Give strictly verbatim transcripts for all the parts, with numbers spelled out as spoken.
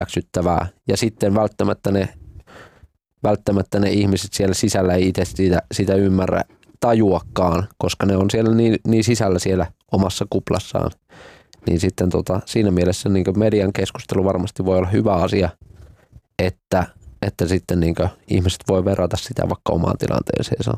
hyväksyttävää. Ja sitten välttämättä ne, välttämättä ne ihmiset siellä sisällä ei itse sitä, sitä ymmärrä tajuakaan, koska ne on siellä niin, niin sisällä siellä omassa kuplassaan. Niin sitten tota, siinä mielessä niin median keskustelu varmasti voi olla hyvä asia, että, että sitten niin ihmiset voi verrata sitä vaikka omaan tilanteeseensa.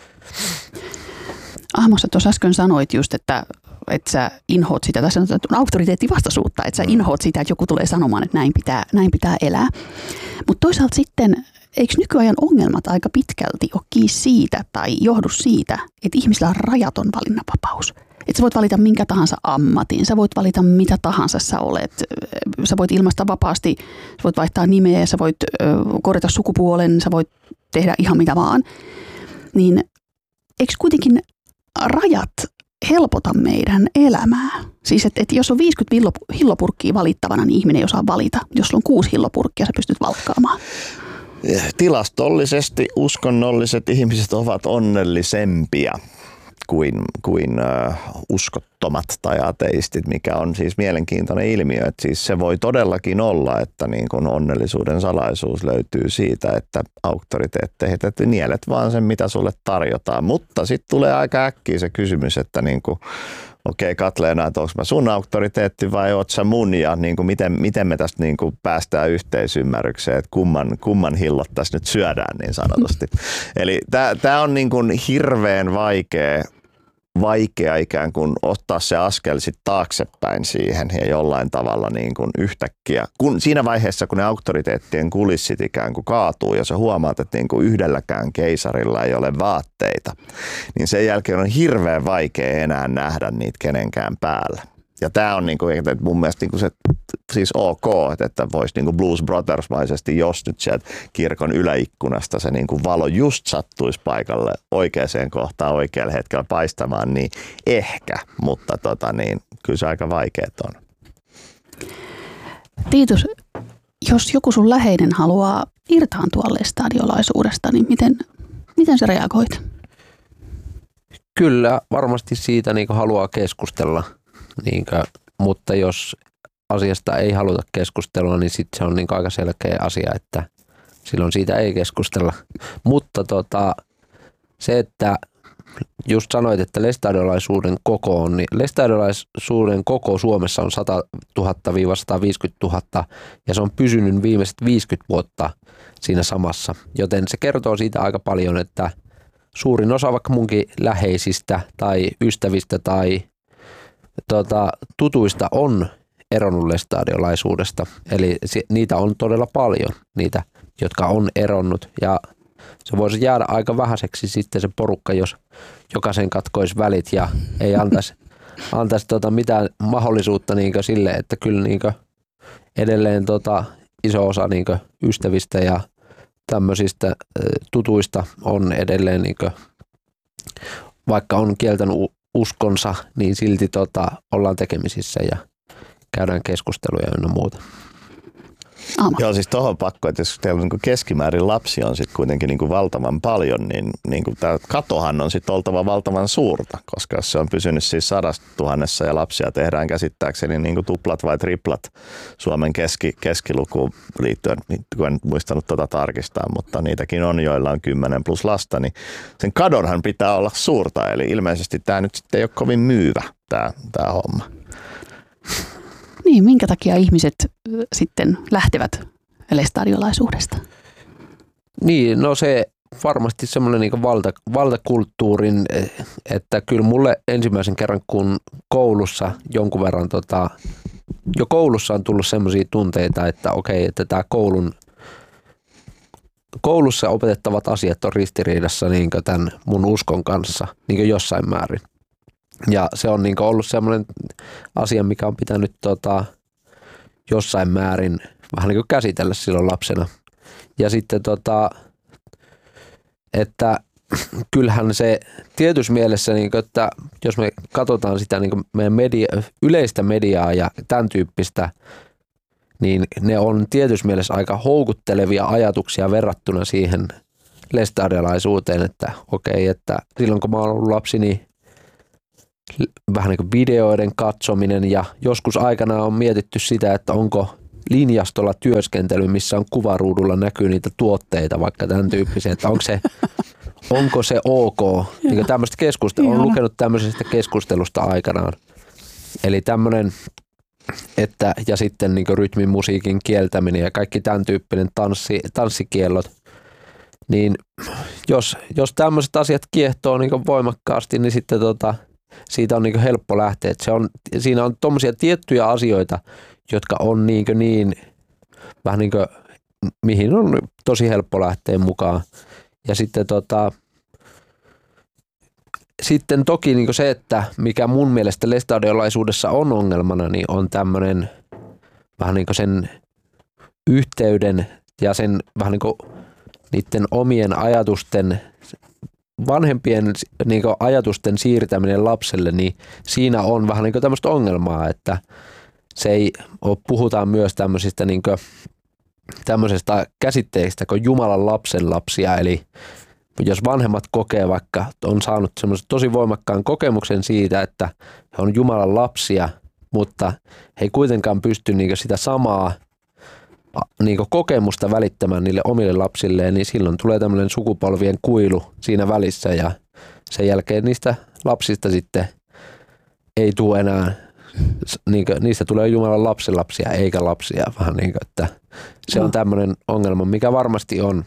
Ahmossa tuossa äsken sanoit just, että, että sä inhoat sitä, tai sanotaan, että on auktoriteettivastaisuutta, että sä inhoat sitä, että joku tulee sanomaan, että näin pitää, näin pitää elää. Mutta toisaalta sitten, eikö nykyajan ongelmat aika pitkälti ole kiinni siitä tai johdu siitä, että ihmisillä on rajaton valinnanvapaus? Että sä voit valita minkä tahansa ammatin, sä voit valita mitä tahansa sä olet, sä voit ilmaista vapaasti, sä voit vaihtaa nimeä, sä voit korjata sukupuolen, sä voit tehdä ihan mitä vaan. Niin eikö kuitenkin rajat helpota meidän elämää? Siis että et jos on viisikymmentä hillopurkkia valittavana, niin ihminen ei osaa valita. Jos sulla on kuusi hillopurkkia, sä pystyt valkkaamaan. Tilastollisesti uskonnolliset ihmiset ovat onnellisempia kuin, kuin äh, uskottomat tai ateistit, mikä on siis mielenkiintoinen ilmiö. Että siis se voi todellakin olla, että niin kun onnellisuuden salaisuus löytyy siitä, että auktoriteetteihin, että nielet vaan sen, mitä sulle tarjotaan. Mutta sitten tulee aika äkkiä se kysymys, että niin kun, okei, Katleena, että onko mä sun auktoriteetti vai oot sä mun ja niin kuin miten, miten me tästä niin kuin päästään yhteisymmärrykseen, että kumman, kumman hillot tässä nyt syödään niin sanotusti. Eli tämä on niin kuin hirveän vaikea, vaikea ikään kuin ottaa se askel sitten taaksepäin siihen ja jollain tavalla niin kuin yhtäkkiä. Kun, siinä vaiheessa, kun ne auktoriteettien kulissit ikään kuin kaatuu ja sä huomaat, että niin kuin yhdelläkään keisarilla ei ole vaatteita, niin sen jälkeen on hirveän vaikea enää nähdä niitä kenenkään päällä. Ja tämä on niin kuin, että mun mielestä niin kuin se siis ok, että voisi niin kuin Blues Brothers-maisesti, jos nyt sieltä kirkon yläikkunasta se niin kuin valo just sattuisi paikalle oikeaan kohtaan oikealla hetkellä paistamaan, niin ehkä, mutta tota niin, kyllä se aika vaikeet on. Tiitus, jos joku sun läheinen haluaa irtaantua lestadiolaisuudesta, niin miten, miten sä reagoit? Kyllä, varmasti siitä niin kuin haluaa keskustella. Niinkö, mutta jos asiasta ei haluta keskustella, niin sitten se on niin aika selkeä asia, että silloin siitä ei keskustella. Mutta tota, se, että just sanoit, että lestadiolaisuuden koko on, niin lestadiolaisuuden koko Suomessa on sata tuhatta sata viisikymmentätuhatta ja se on pysynyt viimeiset viisikymmentä vuotta siinä samassa. Joten se kertoo siitä aika paljon, että suurin osa vaikka munkin läheisistä tai ystävistä tai Tota, tutuista on eronnut lestadiolaisuudesta, eli si- niitä on todella paljon, niitä, jotka on eronnut, ja se voisi jäädä aika vähäiseksi sitten se porukka, jos jokaisen katkoisi välit ja ei antaisi, antaisi tota mitään mahdollisuutta niinkö sille, että kyllä niinkö edelleen tota iso osa niinkö ystävistä ja tämmöisistä tutuista on edelleen niinkö, vaikka on kieltänyt uskonsa, niin silti tota, ollaan tekemisissä ja käydään keskusteluja ynnä muuta. Aama. Joo, siis tuohon pakko, että jos teillä niin keskimäärin lapsi on sitten kuitenkin niin kuin valtavan paljon, niin, niin kuin tämä katohan on sitten oltava valtavan suurta, koska jos se on pysynyt siis sadasta tuhannessa ja lapsia tehdään käsittääkseni niin kuin tuplat vai triplat Suomen keski, keskilukuun liittyen, kun en muistanut tuota tarkistaa, mutta niitäkin on, joilla on kymmenen plus lasta, niin sen kadonhan pitää olla suurta, eli ilmeisesti tämä nyt sitten ei ole kovin myyvä tämä, tämä homma. Niin, minkä takia ihmiset sitten lähtevät lestadiolaisuudesta? Niin, no se varmasti semmoinen niin valta, valtakulttuurin, että kyllä mulle ensimmäisen kerran kun koulussa jonkun verran, tota, jo koulussa on tullut semmoisia tunteita, että okei, että tämä koulun, koulussa opetettavat asiat on ristiriidassa niin tämän mun uskon kanssa niin jossain määrin. Ja se on niin ollut semmoinen asia, mikä on pitänyt tota, jossain määrin vähän niin käsitellä silloin lapsena. Ja sitten, tota, että kyllähän se tietyssä mielessä, niin kuin, että jos me katsotaan sitä niin meidän media, yleistä mediaa ja tämän tyyppistä, niin ne on tietyssä mielessä aika houkuttelevia ajatuksia verrattuna siihen lestadiolaisuuteen, että okei, että silloin kun mä oon ollut lapsi, niin vähän niin kuin videoiden katsominen ja joskus aikana on mietitty sitä, että onko linjastolla työskentely, missä on kuvaruudulla näkyy niitä tuotteita, vaikka tämän tyyppisiä, että onko se, onko se ok. Niin tämmöistä keskustelua, olen lukenut tämmöisestä keskustelusta aikanaan. Eli tämmöinen, että ja sitten niin rytmin, musiikin kieltäminen ja kaikki tämän tyyppinen tanssi, tanssikiellot, niin jos, jos tämmöiset asiat kiehtoo niin voimakkaasti, niin sitten tota, siitä on niin helppo lähteä. Se on, siinä on tommosia tiettyjä asioita, jotka on niin, niin vähän niin kuin, mihin on tosi helppo lähteä mukaan. Ja sitten, tota, sitten toki niin se, että mikä mun mielestä lestadiolaisuudessa on ongelmana, niin on tämmöinen vähän niin kuin sen yhteyden ja sen vähän niin kuin niiden omien ajatusten, vanhempien niin kuin ajatusten siirtäminen lapselle, niin siinä on vähän niin kuin tämmöistä ongelmaa, että se ei ole, puhutaan myös tämmöisistä niin kuin, tämmöisestä käsitteistä kuin Jumalan lapsen lapsia, eli jos vanhemmat kokee vaikka, on saanut semmoisen tosi voimakkaan kokemuksen siitä, että he on Jumalan lapsia, mutta he ei kuitenkaan pysty niin kuin sitä samaa niin kuin kokemusta välittämään niille omille lapsilleen, niin silloin tulee tämmöinen sukupolvien kuilu siinä välissä ja sen jälkeen niistä lapsista sitten ei tule enää, niin kuin, niistä tulee Jumalan lapsenlapsia eikä lapsia, vähän niin kuin, että se on tämmöinen ongelma, mikä varmasti on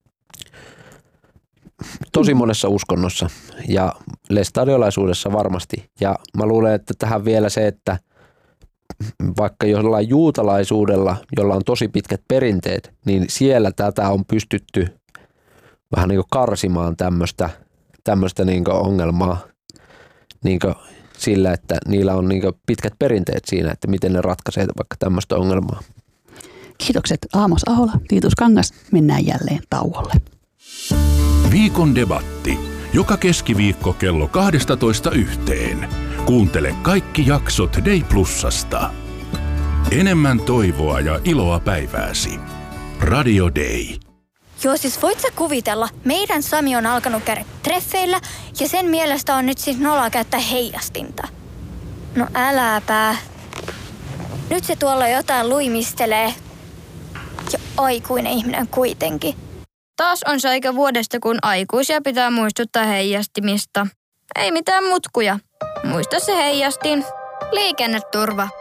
tosi monessa uskonnossa ja lestadiolaisuudessa varmasti. Ja mä luulen, että tähän vielä se, että vaikka jollain juutalaisuudella, jolla on tosi pitkät perinteet, niin siellä tätä on pystytty vähän niin kuin karsimaan tämmöistä, tämmöistä niin kuin ongelmaa niin kuin sillä, että niillä on niin kuin pitkät perinteet siinä, että miten ne ratkaisee vaikka tämmöistä ongelmaa. Kiitokset Aamos Ahola, Tiitus Kangas. Mennään jälleen tauolle. Viikon debatti. Joka keskiviikko kello kaksitoista yhteen. Kuuntele kaikki jaksot Day Plusasta. Enemmän toivoa ja iloa päivääsi. Radio Day. Joo, siis voit sä kuvitella, meidän Sami on alkanut käydä treffeillä ja sen mielestä on nyt siis nolla käyttää heijastinta. No äläpä. Nyt se tuolla jotain luimistelee. Ja aikuinen ihminen kuitenkin. Taas on se aika vuodesta, kun aikuisia pitää muistuttaa heijastimista. Ei mitään mutkuja. Muista se heijastin. Liikenneturva.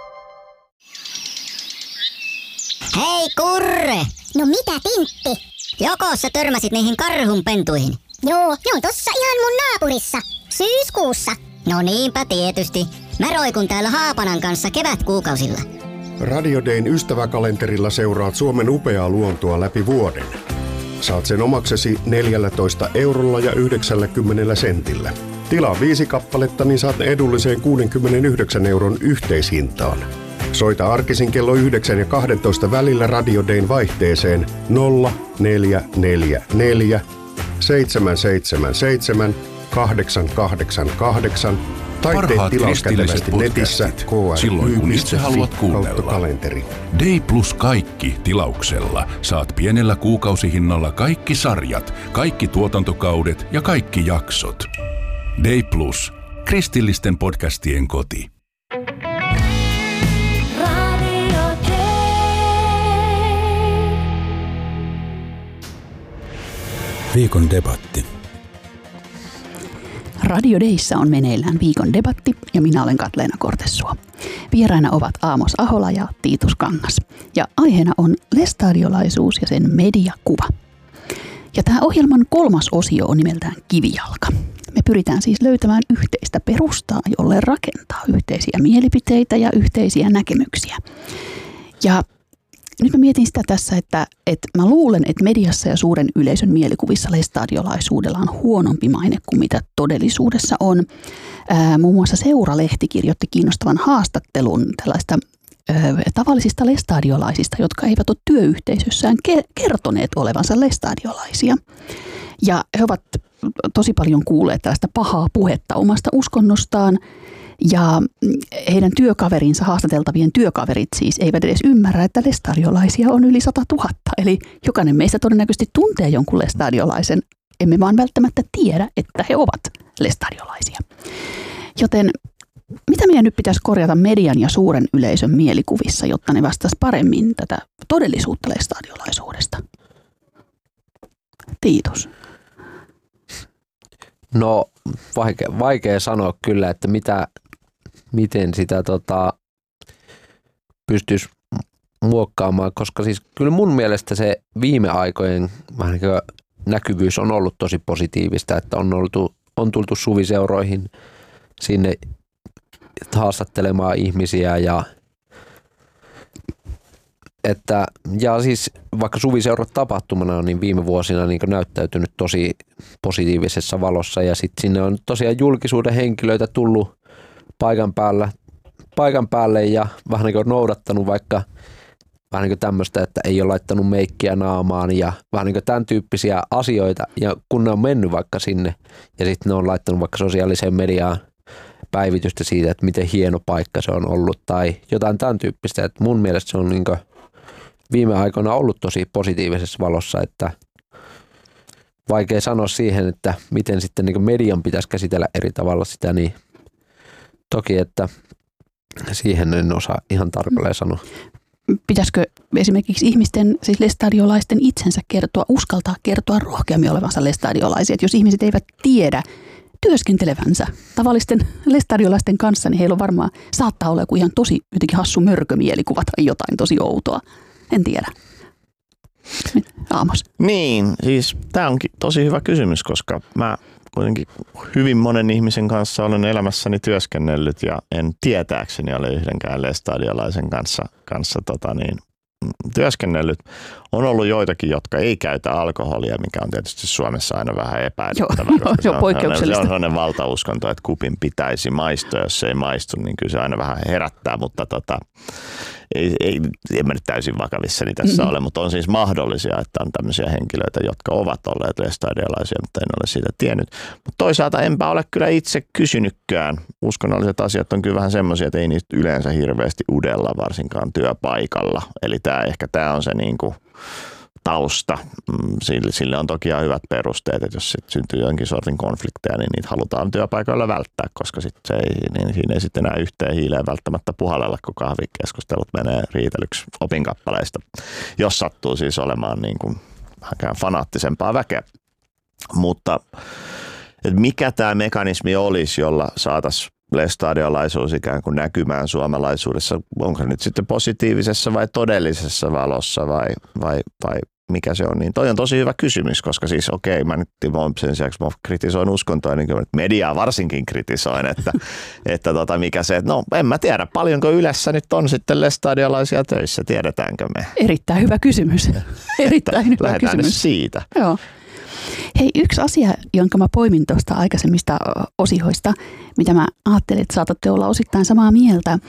Hei Kurre! No mitä Tintti? Joko sä törmäsit niihin karhunpentuihin? Joo, ne on tossa ihan mun naapurissa. Syyskuussa. No niinpä tietysti. Mä roikun täällä Haapanan kanssa kevätkuukausilla. Radio Dayn ystäväkalenterilla seuraat Suomen upeaa luontoa läpi vuoden. Saat sen omaksesi neljällätoista eurolla ja yhdeksänkymmentä sentillä. Tilaa viisi kappaletta, niin saat edulliseen kuudenkymmenenyhdeksän euron yhteishintaan. Soita arkisin kello yhdeksän ja kaksitoista välillä Radio Dayn vaihteeseen nolla neljä neljä neljä seitsemän seitsemän seitsemän kahdeksan kahdeksan kahdeksan tai tee tilaus kätevästi netissä k silloin kun itse haluat kuunnella. Kalenteri. Day Plus kaikki tilauksella. Saat pienellä kuukausihinnalla kaikki sarjat, kaikki tuotantokaudet ja kaikki jaksot. Day Plus. Kristillisten podcastien koti. Viikon debatti. Radio Dayssä on meneillään viikon debatti ja minä olen Katleena Kortessuo. Vieraina ovat Aamos Ahola ja Tiitus Kangas. Ja aiheena on lestadiolaisuus ja sen mediakuva. Ja tämä ohjelman kolmas osio on nimeltään Kivijalka. Me pyritään siis löytämään yhteistä perustaa, jolle rakentaa yhteisiä mielipiteitä ja yhteisiä näkemyksiä. Ja nyt mä mietin sitä tässä, että, että mä luulen, että mediassa ja suuren yleisön mielikuvissa lestadiolaisuudella on huonompi maine kuin mitä todellisuudessa on. Ää, muun muassa Seura-lehti kirjoitti kiinnostavan haastattelun tällaista ää, tavallisista lestadiolaisista, jotka eivät ole työyhteisössään ke- kertoneet olevansa lestadiolaisia. Ja he ovat tosi paljon kuulleet tällaista pahaa puhetta omasta uskonnostaan. Ja heidän työkaverinsa, haastateltavien työkaverit siis, eivät edes ymmärrä, että lestadiolaisia on yli sata tuhatta. Eli jokainen meistä todennäköisesti tuntee jonkun lestadiolaisen, emme vaan välttämättä tiedä, että he ovat lestadiolaisia. Joten Mitä meidän nyt pitäisi korjata median ja suuren yleisön mielikuvissa, jotta ne vastaisi paremmin tätä todellisuutta lestadiolaisuudesta? Tiitus. No vaikea, vaikea sanoa kyllä, että mitä, miten sitä tota, pystyisi muokkaamaan, koska siis kyllä mun mielestä se viime aikojen vähän niin kuin näkyvyys on ollut tosi positiivista, että on, oltu, on tultu suviseuroihin sinne haastattelemaan ihmisiä ja että ja siis vaikka suviseurat tapahtumana on niin viime vuosina niin näyttäytynyt tosi positiivisessa valossa ja sitten sinne on tosiaan julkisuuden henkilöitä tullut paikan päällä, paikan päälle ja vähän niin kuin noudattanut vaikka vähän niin kuin tämmöistä, että ei ole laittanut meikkiä naamaan ja vähän niin kuin tämän tyyppisiä asioita ja kun ne on mennyt vaikka sinne ja sitten ne on laittanut vaikka sosiaaliseen mediaan päivitystä siitä, että miten hieno paikka se on ollut tai jotain tämän tyyppistä, että mun mielestä se on niin kuin viime aikoina ollut tosi positiivisessa valossa, että vaikea sanoa siihen, että miten sitten niin kuin median pitäisi käsitellä eri tavalla sitä, niin toki, että siihen en osaa ihan tarkalleen sanoa. Pitäisikö esimerkiksi ihmisten, siis lestadiolaisten itsensä kertoa, uskaltaa kertoa rohkeammin olevansa lestadiolaisia, että jos ihmiset eivät tiedä työskentelevänsä tavallisten lestadiolaisten kanssa, niin heillä on varmaan, saattaa olla joku ihan tosi jotenkin hassu mörkömielikuva tai jotain tosi outoa. En tiedä. Aamos. Niin, siis tämä onkin tosi hyvä kysymys, koska mä kuitenkin hyvin monen ihmisen kanssa olen elämässäni työskennellyt ja en tietääkseni ole yhdenkään lestadiolaisen kanssa, kanssa tota niin, työskennellyt. On ollut joitakin, jotka ei käytä alkoholia, mikä on tietysti Suomessa aina vähän epäilyttävää. Joo, se on poikkeuksellista. Se on sellainen valtauskonto, että kupin pitäisi maistua, jos se ei maistu, niin kyllä se aina vähän herättää, mutta tota, ei, ei, en mä nyt täysin vakavissani tässä mm-hmm. ole, mutta on siis mahdollisia, että on tämmöisiä henkilöitä, jotka ovat olleet lestadiolaisia, mutta en ole siitä tiennyt. Mutta toisaalta enpä ole kyllä itse kysynytkään. Uskonnolliset asiat on kyllä vähän semmoisia, että ei niistä yleensä hirveästi udella, varsinkaan työpaikalla. Eli tämä ehkä tämä on se niinku tausta. Sille, sille on toki ihan hyvät perusteet, että jos sit syntyy jonkin sortin konflikteja, niin niitä halutaan työpaikoilla välttää, koska sit se ei, niin siinä ei sitten enää yhteen hiileen välttämättä puhallella, kun kahvikeskustelut menee riitelyksi opinkappaleista, jos sattuu siis olemaan niin kuin vähän fanaattisempaa väkeä. Mutta että mikä tämä mekanismi olisi, jolla saataisiin lestadiolaisuus ikään kuin näkymään suomalaisuudessa, onko se nyt sitten positiivisessa vai todellisessa valossa vai, vai, vai mikä se on, niin toi on tosi hyvä kysymys, koska siis okei, mä nyt sen sijaan, mä kritisoin uskontoa, niin kyllä mediaa varsinkin kritisoin, että, että tota, mikä se, että no en mä tiedä, paljonko Ylessä nyt on sitten lestadiolaisia töissä, tiedetäänkö me? Erittäin hyvä kysymys, erittäin hyvä Lähdetään kysymys. nyt siitä. Joo. Hei, yksi asia, jonka mä poimin tuosta aikaisemmista osioista, mitä mä ajattelin, että saatatte olla osittain samaa mieltä.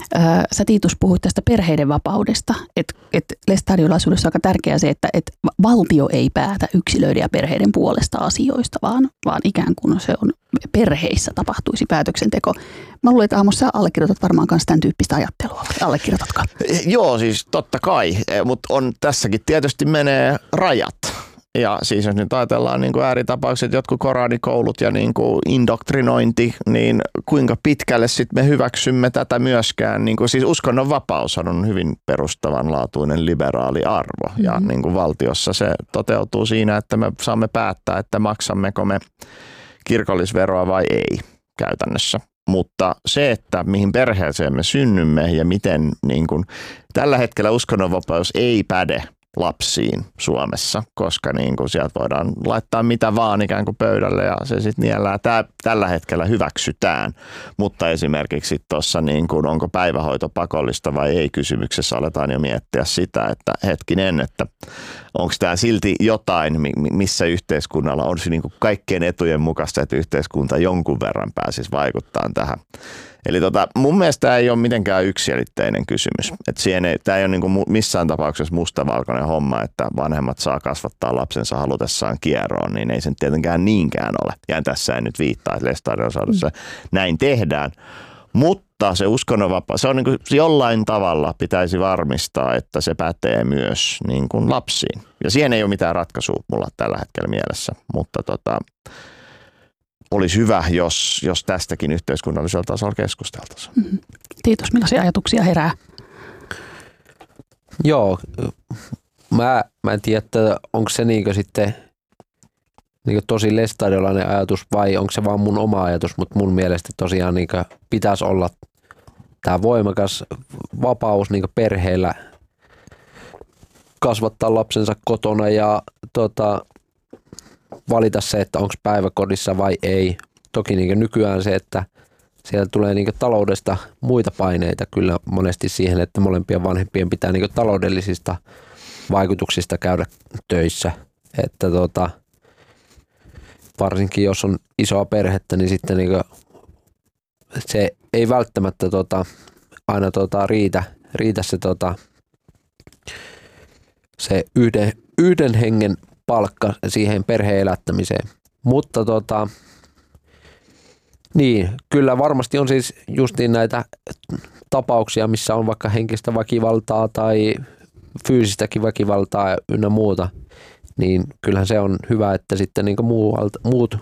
Sä Tiitus puhuit tästä perheiden vapaudesta, että et lestadiolaisuudessa on aika tärkeää se, että et valtio ei päätä yksilöiden ja perheiden puolesta asioista, vaan, vaan ikään kuin se on perheissä tapahtuisi päätöksenteko. Mä luulen, että Aamos, sä allekirjoitat varmaan myös tämän tyyppistä ajattelua. Allekirjoitatko? Joo, siis totta kai, mutta on tässäkin tietysti menee rajat. Ja siis jos nyt ajatellaan niin kuin ääritapaukset, jotkut koranikoulut ja niin kuin indoktrinointi, niin kuinka pitkälle sitten me hyväksymme tätä myöskään. Niin kuin, siis uskonnonvapaus on hyvin perustavanlaatuinen liberaali arvo. Mm-hmm. Ja niin kuin valtiossa se toteutuu siinä, että me saamme päättää, että maksammeko me kirkollisveroa vai ei käytännössä. Mutta se, että mihin perheeseen me synnymme ja miten niin kuin, tällä hetkellä uskonnonvapaus ei päde lapsiin Suomessa, koska niin kuin sieltä voidaan laittaa mitä vaan ikään kuin pöydälle ja se sitten niellään. Tää tällä hetkellä hyväksytään, mutta esimerkiksi tuossa niin kuin onko päivähoito pakollista vai ei kysymyksessä aletaan jo miettiä sitä, että hetkinen, että onko tämä silti jotain, missä yhteiskunnalla on niin kuin kaikkien etujen mukaista, että yhteiskunta jonkun verran pääsisi vaikuttaa tähän. Eli tota, mun mielestä tämä ei ole mitenkään yksiselitteinen kysymys. Tämä ei ole niin kuin missään tapauksessa mustavalkoinen homma, että vanhemmat saa kasvattaa lapsensa halutessaan kieroon, niin ei sen tietenkään niinkään ole. Ja tässä ei nyt viittaa, että lestadiolaisuudessa mm. näin tehdään. Mutta se uskonnonvapaus, se on niin kuin jollain tavalla pitäisi varmistaa, että se pätee myös niin kuin lapsiin. Ja siihen ei ole mitään ratkaisua mulla tällä hetkellä mielessä, mutta tota, olisi hyvä, jos, jos tästäkin yhteiskunnallisella tasolla keskusteltaisiin. Mm-hmm. Tiitos, millaisia ajatuksia herää? Joo, mä, mä en tiedä, että onko se niinkö sitten niinkö tosi lestadiolainen ajatus vai onko se vaan mun oma ajatus, mutta mun mielestä tosiaan niinkö pitäisi olla tämä voimakas vapaus niinkö perheellä kasvattaa lapsensa kotona ja tota, valita se, että onko päiväkodissa vai ei. Toki niinkö nykyään se, että siellä tulee niinkö taloudesta muita paineita kyllä monesti siihen, että molempien vanhempien pitää niinkö taloudellisista vaikutuksista käydä töissä. Että tota, varsinkin jos on isoa perhettä, niin sitten niinkö se ei välttämättä tota, aina tota, riitä, riitä se, tota, se yhden, yhden hengen palkka siihen perheen elättämiseen. Mutta tota, niin, kyllä varmasti on siis justiin näitä tapauksia, missä on vaikka henkistä väkivaltaa tai fyysistäkin väkivaltaa ynnä muuta, niin kyllähän se on hyvä, että sitten niin kuin muualta, muut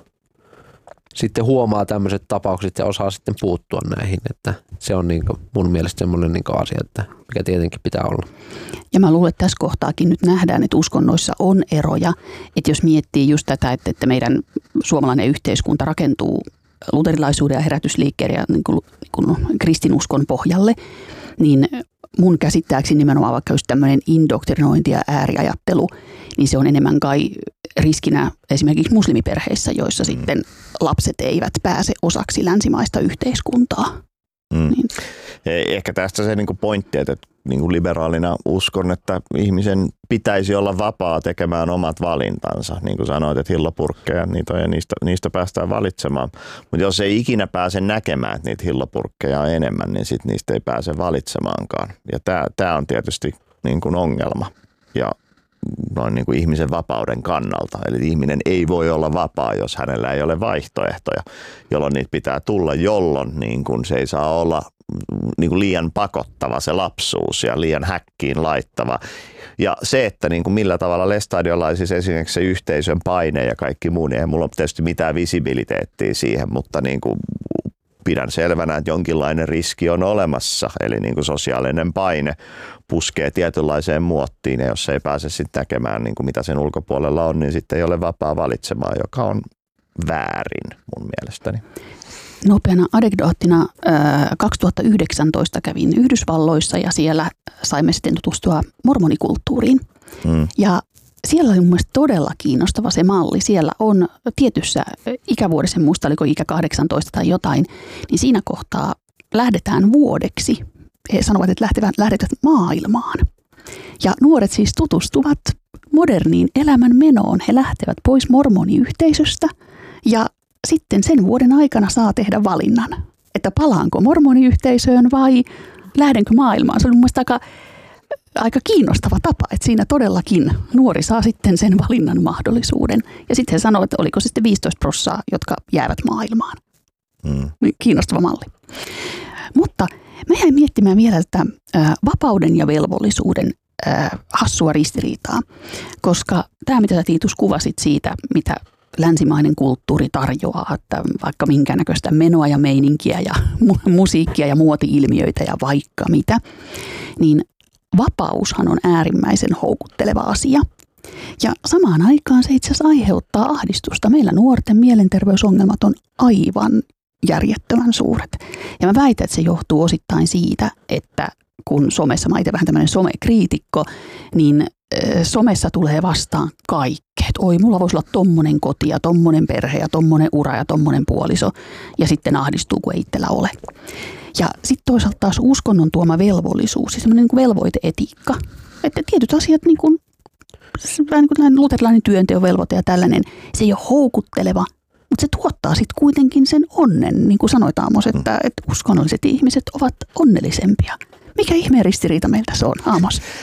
sitten huomaa tämmöiset tapaukset ja osaa sitten puuttua näihin, että se on niin kuin mun mielestä semmoinen niin kuin asia, että mikä tietenkin pitää olla. Ja mä luulen, että tässä kohtaakin nyt nähdään, että uskonnoissa on eroja, että jos miettii just tätä, että, että meidän suomalainen yhteiskunta rakentuu luterilaisuuden ja herätysliikkeen ja niin kuin, niin kuin kristinuskon pohjalle, niin mun käsittääkseni nimenomaan vaikka just tämmöinen indoktrinointi ja ääriajattelu, niin se on enemmän kai riskinä esimerkiksi muslimiperheissä, joissa mm. sitten lapset eivät pääse osaksi länsimaista yhteiskuntaa. Mm. Niin. Ehkä tästä se niinku pointti, että niinku liberaalina uskon, että ihmisen pitäisi olla vapaa tekemään omat valintansa. Niin kuin sanoit, että hillopurkkeja niitä on ja niistä, niistä päästään valitsemaan. Mutta jos ei ikinä pääse näkemään, että niitä hillopurkkeja on enemmän, niin sit niistä ei pääse valitsemaankaan. Ja tämä on tietysti niin kuin ongelma ja noin niin kuin ihmisen vapauden kannalta. Eli ihminen ei voi olla vapaa, jos hänellä ei ole vaihtoehtoja, jolloin niitä pitää tulla, jolloin niin kuin se ei saa olla niin kuin liian pakottava se lapsuus ja liian häkkiin laittava. Ja se, että niin kuin millä tavalla lestadiolaisissa esimerkiksi se yhteisön paine ja kaikki muu, niin ei mulla ole tietysti mitään visibiliteettiä siihen, mutta niin kuin pidän selvänä, että jonkinlainen riski on olemassa, eli niin kuin sosiaalinen paine puskee tietynlaiseen muottiin, ja jos ei pääse sitten näkemään, niin kuin mitä sen ulkopuolella on, niin sitten ei ole vapaa valitsemaan, joka on väärin mun mielestäni. Nopeana anekdoottina kaksituhattayhdeksäntoista kävin Yhdysvalloissa ja siellä saimme sitten tutustua mormonikulttuuriin. Hmm. Ja siellä oli mun mielestä todella kiinnostava se malli. Siellä on tietyssä ikävuodessa, muista oliko ikä kahdeksantoista tai jotain, niin siinä kohtaa lähdetään vuodeksi. He sanovat, että lähtevät, lähdetään maailmaan. Ja nuoret siis tutustuvat moderniin elämän menoon. He lähtevät pois mormoniyhteisöstä ja sitten sen vuoden aikana saa tehdä valinnan, että palaanko mormoniyhteisöön vai lähdenkö maailmaan. Se oli mun mielestä aika, aika kiinnostava tapa, että siinä todellakin nuori saa sitten sen valinnan mahdollisuuden. Ja sitten he sanovat, että oliko se sitten viisitoista prosenttia, jotka jäävät maailmaan. Mm. Kiinnostava malli. Mutta mä jäin miettimään vielä tätä vapauden ja velvollisuuden hassua ristiriitaa, koska tämä, mitä sä Tiitus kuvasit siitä, mitä länsimainen kulttuuri tarjoaa, että vaikka minkä näköistä menoa ja meininkiä ja mu- musiikkia ja muoti-ilmiöitä ja vaikka mitä, niin vapaushan on äärimmäisen houkutteleva asia. Ja samaan aikaan se itse asiassa aiheuttaa ahdistusta. Meillä nuorten mielenterveysongelmat on aivan järjettömän suuret. Ja mä väitän, että se johtuu osittain siitä, että kun somessa, mä itse vähän tämmöinen somekriitikko, niin somessa tulee vastaan kaikkea. Oi, mulla voisi olla tommonen koti ja tommonen perhe ja tommonen ura ja tommonen puoliso. Ja sitten ahdistuu, kun ei itsellä ole. Ja sitten toisaalta taas uskonnon tuoma velvollisuus, siis semmoinen niin kuin velvoiteetiikka. Että tietyt asiat, niin kuin, vähän niin kuin luterilainen työnteon velvoite ja tällainen, se ei ole houkutteleva, mutta se tuottaa sitten kuitenkin sen onnen. Niin kuin sanoit Aamos, että, että uskonnolliset ihmiset ovat onnellisempia. Mikä ihmeen ristiriita meiltä se on, Aamos?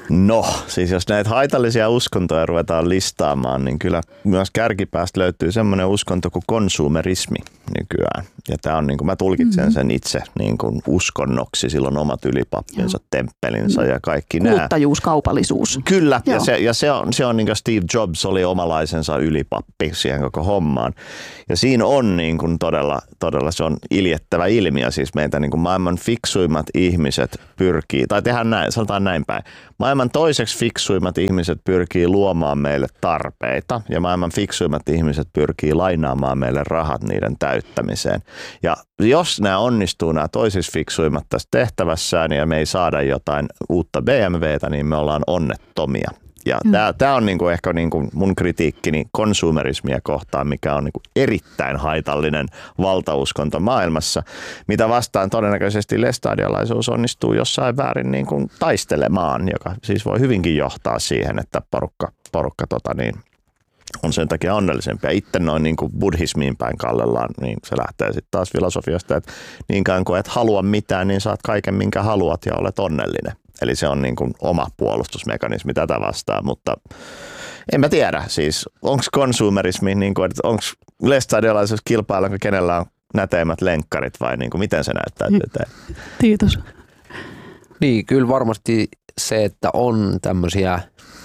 No, siis jos näitä haitallisia uskontoja ruvetaan listaamaan, niin kyllä myös kärkipäästä löytyy semmoinen uskonto kuin konsumerismi nykyään. Ja tämä on, niin kuin mä tulkitsen mm-hmm. sen itse niin kuin uskonnoksi, silloin omat ylipappinsa, Joo. temppelinsä ja kaikki nämä. Kuluttajuus, kaupallisuus. Kyllä, Joo. ja, se, ja se, on, se on niin kuin Steve Jobs oli omalaisensa ylipappi siihen koko hommaan. Ja siinä on niin kuin todella, todella se on iljettävä ilmiö, siis meitä niin kuin maailman fiksuimmat ihmiset pyrkii, tai tehdään näin, sanotaan näin päin. Maailman toiseksi fiksuimmat ihmiset pyrkii luomaan meille tarpeita ja maailman fiksuimmat ihmiset pyrkii lainaamaan meille rahat niiden täyttämiseen. Ja jos nämä onnistuu, nämä toiseksi fiksuimmat tässä tehtävässään ja me ei saada jotain uutta B M W:tä, niin me ollaan onnettomia. Ja mm. tämä on niinku ehkä niinku mun kritiikkini konsumerismia kohtaan, mikä on niinku erittäin haitallinen valtauskonto maailmassa, mitä vastaan todennäköisesti lestadiolaisuus onnistuu jossain väärin niinku taistelemaan, joka siis voi hyvinkin johtaa siihen, että porukka, porukka tota niin, on sen takia onnellisempia. Itse noin niin kuin buddhismiin päin kallellaan, niin se lähtee sitten taas filosofiasta, että niinkään kuin et halua mitään, niin saat kaiken minkä haluat ja olet onnellinen. Eli se on niin kuin oma puolustusmekanismi tätä vastaan, mutta en mä tiedä. Siis onko konsumerismi, niin kuin, että onko lestadiolaisuus kilpailu, kenellä on näteimmät lenkkarit vai niin kuin, miten se näyttää? Kiitos. Niin, kyllä varmasti se, että on tämmöisiä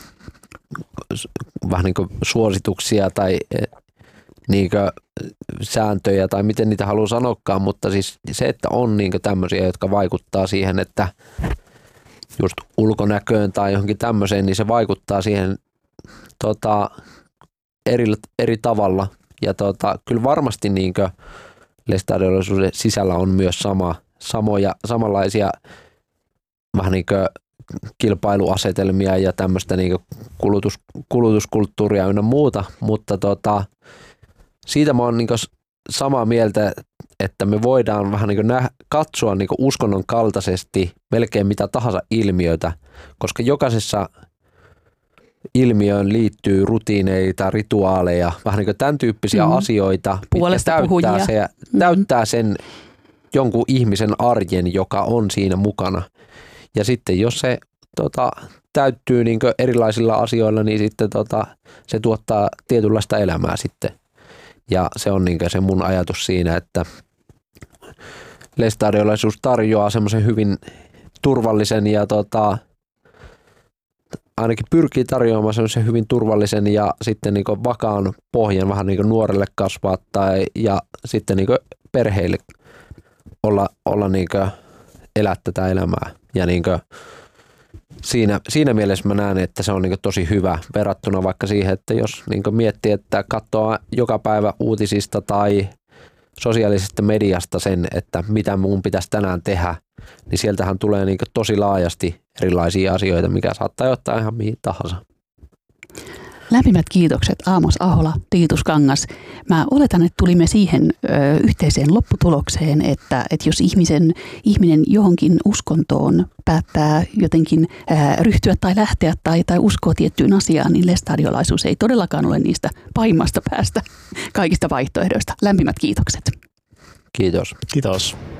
vähän niin kuin suosituksia tai niin kuin sääntöjä tai miten niitä haluaa sanokaan, mutta siis se, että on niin kuin tämmöisiä, jotka vaikuttaa siihen, että just ulkonäköön tai johonkin tämmöiseen, niin se vaikuttaa siihen tota, eri, eri tavalla. Ja tota, kyllä varmasti niin kuin lestadiolaisuuden sisällä on myös sama, samoja, samanlaisia vähän niin kuin kilpailuasetelmia ja tämmöistä niin kuin kulutus, kulutuskulttuuria ynnä muuta, mutta tota, siitä mä oon niin kuin samaa mieltä, että me voidaan vähän niin kuin nä- katsoa niin kuin uskonnon kaltaisesti melkein mitä tahansa ilmiöitä, koska jokaisessa ilmiöön liittyy rutiineita, rituaaleja, vähän niin kuin tämän tyyppisiä mm. asioita, puolesta mitkä puhujia. täyttää, se, mm. täyttää sen jonkun ihmisen arjen, joka on siinä mukana. Ja sitten jos se tota, täyttyy niin kuin erilaisilla asioilla, niin sitten tota, se tuottaa tietynlaista elämää sitten. Ja se on niin kuin se mun ajatus siinä, että lestadiolaisuus tarjoaa semmoisen hyvin turvallisen ja tota, ainakin pyrkii tarjoamaan semmoisen hyvin turvallisen ja sitten niin kuin vakaan pohjan vähän niin kuin nuorelle kasvaa tai, ja sitten niin kuin perheille olla, olla niin kuin elää tätä elämää. Ja niin kuin siinä, siinä mielessä mä näen, että se on niin kuin tosi hyvä verrattuna vaikka siihen, että jos niin kuin miettii, että katsoo joka päivä uutisista tai sosiaalisesta mediasta sen, että mitä mun pitäisi tänään tehdä, niin sieltähän tulee niin kuin tosi laajasti erilaisia asioita, mikä saattaa johtaa ihan mihin tahansa. Lämpimät kiitokset Aamos Ahola, Tiitus Kangas. Mä oletan, että tulimme siihen ö, yhteiseen lopputulokseen, että, että jos ihmisen, ihminen johonkin uskontoon päättää jotenkin ö, ryhtyä tai lähteä tai, tai uskoa tiettyyn asiaan, niin lestadiolaisuus ei todellakaan ole niistä pahimmasta päästä kaikista vaihtoehdoista. Lämpimät kiitokset. Kiitos. Kiitos.